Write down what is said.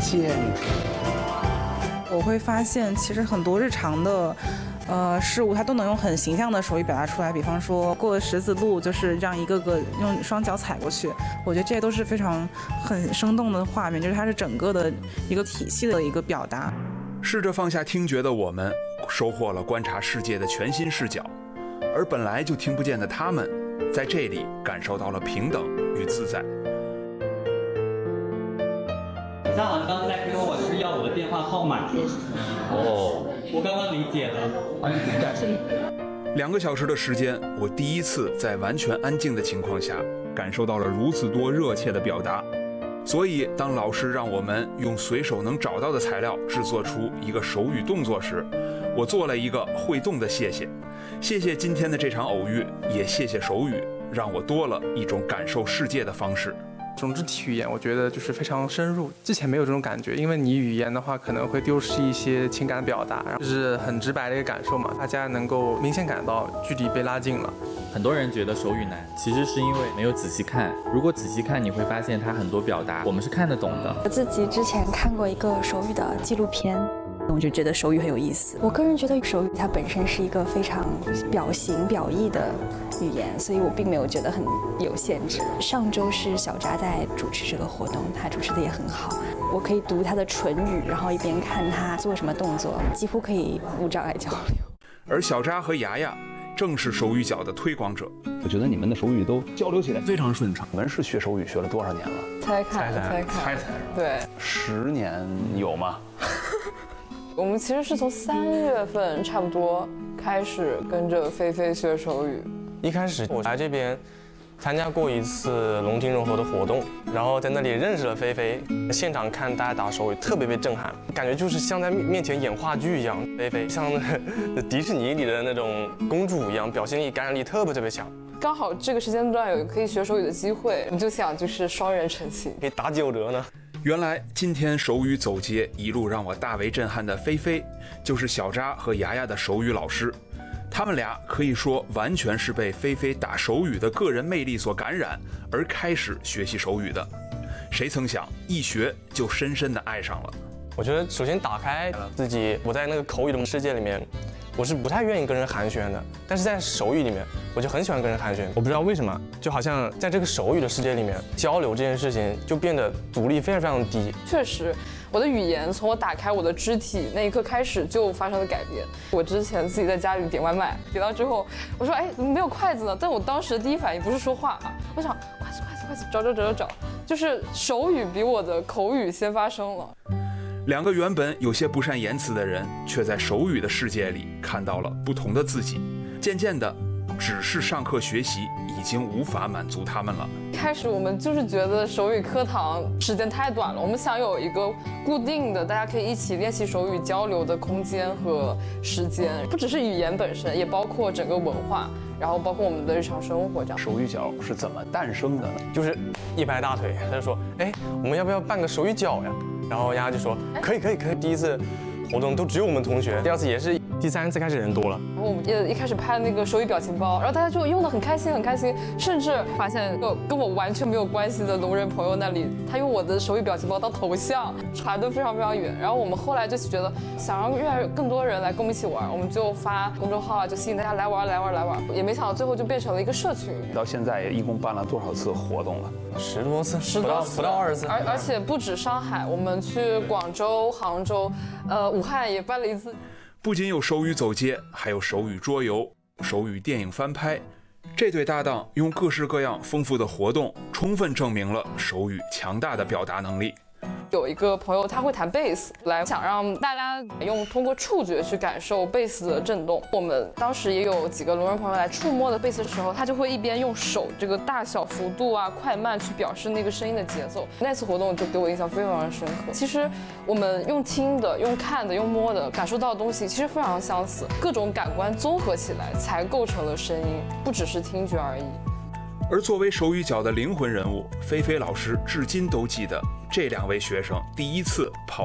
建筑。 我会发现，其实很多日常的事物，它都能用很形象的手语表达出来。比方说过十字路，就是让一个个用双脚踩过去。我觉得这些都是非常很生动的画面，就是它是整个的一个体系的一个表达。 试着放下听觉的我们，收获了观察世界的全新视角，而本来就听不见的他们，在这里感受到了平等与自在。 你好像刚刚在跟我是要我的电话号码。哦，我刚刚理解了。 2个小时的时间，我第一次在完全安静的情况下，感受到了如此多热切的表达。所以，当老师让我们用随手能找到的材料制作出一个手语动作时，我做了一个会动的谢谢。谢谢今天的这场偶遇，也谢谢手语，让我多了一种感受世界的方式。 这种肢体语言，我觉得就是非常深入，之前没有这种感觉，因为你语言的话可能会丢失一些情感的表达，就是很直白的一个感受嘛，大家能够明显感到距离被拉近了。 很多人觉得手语难，其实是因为没有仔细看。如果仔细看，你会发现它很多表达我们是看得懂的。 我自己之前看过一个手语的纪录片，我就觉得手语很有意思。我个人觉得手语它本身是一个非常表形表意的语言，所以我并没有觉得很有限制。上周是小扎在主持这个活动，他主持的也很好，我可以读他的唇语，然后一边看他做什么动作，几乎可以无障碍交流。 而小扎和牙牙正是手语角的推广者。 我觉得你们的手语都交流起来非常顺畅。你们是学手语学了多少年了？ 猜看，对 ，10年有吗？ 我们其实是从3月份差不多开始跟着菲菲学手语。 一开始我来这边参加过一次龙庭融合的活动，然后在那里认识了菲菲。现场看大家打手语，特别被震撼，感觉就是像在面前演话剧一样。菲菲像迪士尼里的那种公主一样，表现力、感染力特别强。 刚好这个时间段有可以学手语的机会，我就想就是双人成行， 可以打9折呢。 原来今天手语走街一路让我大为震撼的菲菲，就是小扎和牙牙的手语老师。他们俩可以说完全是被菲菲打手语的个人魅力所感染，而开始学习手语的。谁曾想一学就深深的爱上了。 我觉得首先打开自己，我在那个口语的世界里面，我是不太愿意跟人寒暄的，但是在手语里面，我就很喜欢跟人寒暄。我不知道为什么，就好像在这个手语的世界里面，交流这件事情就变得阻力非常低。 确实，我的语言从我打开我的肢体那一刻开始就发生了改变。我之前自己在家里点外卖，点到之后，我说哎，怎么没有筷子呢？但我当时的第一反应不是说话啊，我想筷子，找，就是手语比我的口语先发生了。 2个原本有些不善言辞的人，却在手语的世界里看到了不同的自己。渐渐的，只是上课学习已经无法满足他们了。 开始我们就是觉得手语课堂时间太短了，我们想有一个固定的大家可以一起练习手语交流的空间和时间，不只是语言本身，也包括整个文化，然后包括我们的日常生活这样。 手语角是怎么诞生的呢？ 就是一拍大腿，他就说，哎，我们要不要办个手语角呀？然后丫就说可以。第一次活动都只有我们同学，第2次也是，第3次开始人多了。 然后我们也一开始拍那个手语表情包，然后大家就用得很开心，甚至发现跟我完全没有关系的聋人朋友那里，他用我的手语表情包当头像，传得非常远。然后我们后来就觉得想让更多人来跟我们一起玩，我们就发公众号啊，就吸引大家来玩，也没想到最后就变成了一个社群。 到现在一共办了多少次活动了 ？10多次，不到20次。 而且不止上海，我们去广州、杭州、武汉也办了1次。 不仅有手语走街，还有手语桌游、手语电影翻拍。这对搭档用各式各样丰富的活动，充分证明了手语强大的表达能力。 有一个朋友他会弹贝斯，来想让大家通过触觉去感受贝斯的震动。我们当时也有几个聋人朋友来触摸的贝斯的时候，他就会一边用手这个大小幅度啊、快慢去表示那个声音的节奏。那次活动就给我印象非常深刻。其实我们用听的、用看的、用摸的感受到的东西其实非常相似，各种感官综合起来才构成了声音，不只是听觉而已。 而作为手语角的灵魂人物，菲菲老师至今都记得这2位学生第1次跑